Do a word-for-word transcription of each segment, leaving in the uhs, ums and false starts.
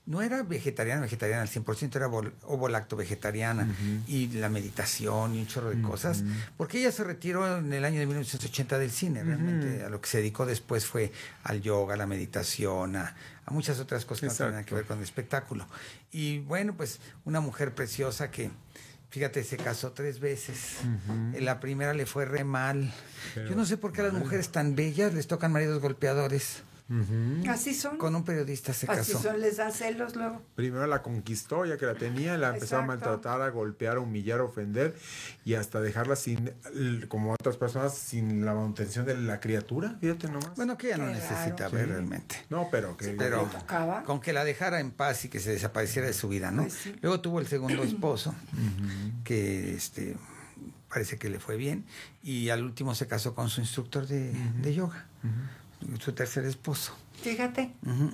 no era vegetariana, vegetariana al cien por ciento, era vol- ovo-lacto vegetariana, uh-huh. y la meditación y un chorro de uh-huh. cosas, porque ella se retiró en el año de mil novecientos ochenta del cine, uh-huh. realmente a lo que se dedicó después fue al yoga, a la meditación, a, a muchas otras cosas que Exacto. no tienen que ver con el espectáculo. Y bueno, pues una mujer preciosa que, fíjate, se casó tres veces. Uh-huh. En la primera le fue re mal. Pero, yo no sé por qué a las mujeres tan bellas les tocan maridos golpeadores. Uh-huh. Así son. Con un periodista se Así casó. Así son, les dan celos luego. Primero la conquistó, ya que la tenía, la empezó a maltratar, a golpear, a humillar, a ofender y hasta dejarla sin, como otras personas, sin la manutención de la criatura, fíjate nomás. Bueno, que ella Qué no necesita raro. ver Sí. realmente. No, pero que... Sí, pero tocaba. con que la dejara en paz y que se desapareciera de su vida, ¿no? Pues sí. Luego tuvo el segundo esposo, Uh-huh. que este parece que le fue bien, y al último se casó con su instructor de, uh-huh. de yoga, uh-huh. su tercer esposo. Fíjate. Uh-huh.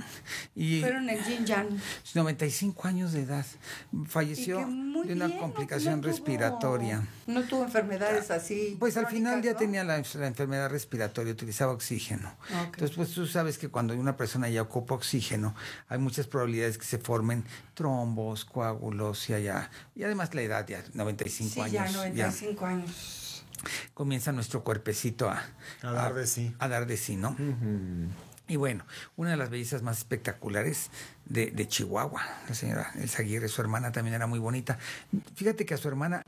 Y fueron el yin yang. noventa y cinco años de edad. Falleció de una bien, complicación no, no respiratoria. Tuvo, no tuvo enfermedades así. Pues al final ya ¿no? tenía la, la enfermedad respiratoria, utilizaba oxígeno. Okay. Entonces, pues tú sabes que cuando una persona ya ocupa oxígeno, hay muchas probabilidades que se formen trombos, coágulos y allá. Y además la edad ya, noventa y cinco sí, años. ya noventa y cinco ya. años. Comienza nuestro cuerpecito a, a dar de sí. A dar de sí, ¿no? Uh-huh. Y bueno, una de las bellezas más espectaculares de, de Chihuahua, la señora Elsa Aguirre, su hermana también era muy bonita. Fíjate que a su hermana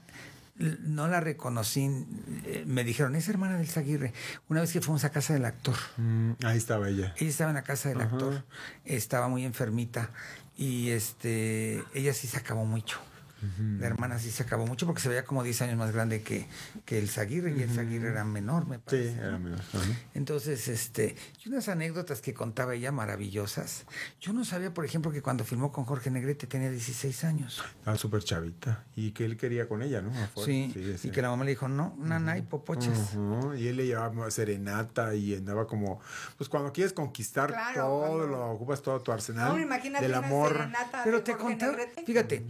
no la reconocí, eh, me dijeron, es hermana de Elsa Aguirre. Una vez que fuimos a casa del actor. Mm, ahí estaba ella. Ella estaba en la casa del Ajá. actor, estaba muy enfermita y este ella sí se acabó mucho. Uh-huh. La hermana sí se acabó mucho porque se veía como diez años más grande que, que el Aguirre, uh-huh. y el Aguirre era menor, me parece. Sí, era menor. Uh-huh. Entonces, este, y unas anécdotas que contaba ella maravillosas. Yo no sabía, por ejemplo, que cuando filmó con Jorge Negrete tenía dieciséis años. Estaba súper chavita. Y que él quería con ella, ¿no? Sí, sí, sí, y que la mamá le dijo, no, nana, y popochas. Uh-huh. Y él le llevaba serenata y andaba como, pues cuando quieres conquistar claro, todo, cuando... lo ocupas todo tu arsenal. No, imagínate del una amor. Serenata Pero de te Jorge contaba, Negrete. Fíjate,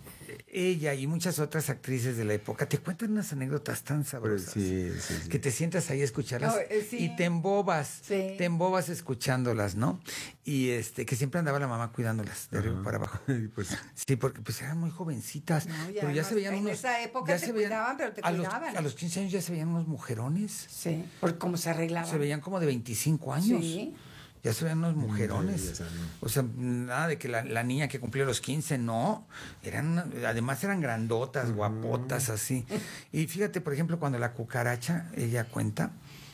ella y muchas otras actrices de la época te cuentan unas anécdotas tan sabrosas sí, sí, sí. que te sientas ahí a escucharlas no, eh, sí. y te embobas, sí. te embobas escuchándolas, ¿no? Y este que siempre andaba la mamá cuidándolas de arriba uh-huh. para abajo. Pues, sí, porque pues eran muy jovencitas, no, ya pero ya no, se veían en unos. esa época ya te se veían, cuidaban, pero te a cuidaban. Los, a los quince años ya se veían unos mujerones. Sí, por cómo se arreglaban. Se veían como de veinticinco años. Sí. Ya se veían unos mujerones. Sí, no. O sea, nada de que la, la niña que cumplió los quince, no. Eran, además eran grandotas, uh-huh. guapotas, así. Y fíjate, por ejemplo, cuando la cucaracha, ella cuenta,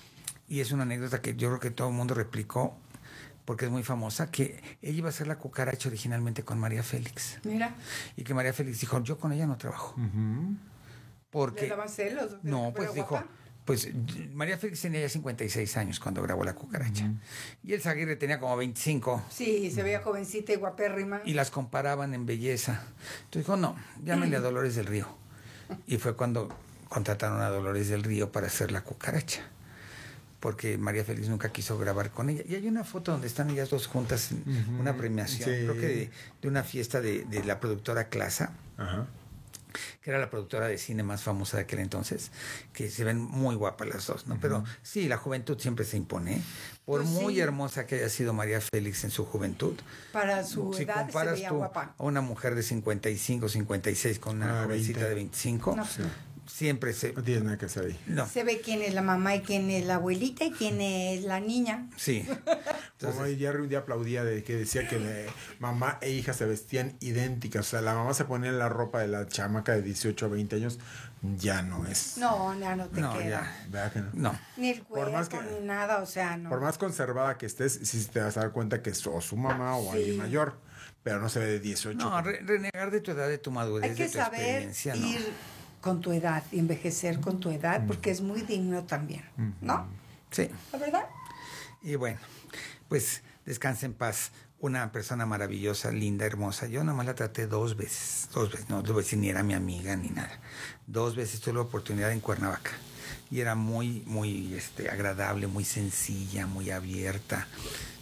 y es una anécdota que yo creo que todo el mundo replicó, porque es muy famosa, que ella iba a ser la cucaracha originalmente con María Félix. Mira. Y que María Félix dijo, yo con ella no trabajo. Uh-huh. Porque... ¿Le daban celos? No, pues dijo... Guapa? Pues María Félix tenía ya cincuenta y seis años cuando grabó La Cucaracha. Uh-huh. Y el Aguirre tenía como veinticinco. Sí, se veía jovencita y guapérrima. Y las comparaban en belleza. Entonces dijo, no, llámenle a Dolores del Río. Y fue cuando contrataron a Dolores del Río para hacer La Cucaracha. Porque María Félix nunca quiso grabar con ella. Y hay una foto donde están ellas dos juntas en uh-huh. una premiación. Sí. Creo que de, de una fiesta de, de la productora Clasa. Ajá. Uh-huh. Que era la productora de cine más famosa de aquel entonces, que se ven muy guapas las dos, ¿no? Uh-huh. Pero sí, la juventud siempre se impone, por pues muy sí. hermosa que haya sido María Félix en su juventud. Para su si edad comparas se veía tú guapa. A una mujer de cincuenta y cinco, cincuenta y seis con una ah, jovencita veinte. De veinticinco, no, sí. siempre se... No tienes nada que hacer ahí. No. Se ve quién es la mamá y quién es la abuelita y quién es la niña. Sí. Entonces, como Jerry un día aplaudía de que decía que la mamá e hija se vestían idénticas. O sea, la mamá se ponía la ropa de la chamaca de dieciocho o veinte años, ya no es. No, ya no te no, queda. Ya. ¿Verdad que no? No. Ni el cuerpo, más que, ni nada, o sea, no. Por más conservada que estés, sí te vas a dar cuenta que es o su mamá o sí. alguien mayor, pero no se ve de dieciocho. No, re- renegar de tu edad, de tu madurez, hay que de tu saber experiencia, ir no. con tu edad, envejecer con tu edad, Mm. porque es muy digno también, Mm. ¿no? Sí. ¿La verdad? Y bueno, pues descansa en paz. Una persona maravillosa, linda, hermosa. Yo nada más la traté dos veces. Dos veces. No, dos veces ni era mi amiga ni nada. Dos veces tuve la oportunidad en Cuernavaca. Y era muy, muy este, agradable, muy sencilla, muy abierta.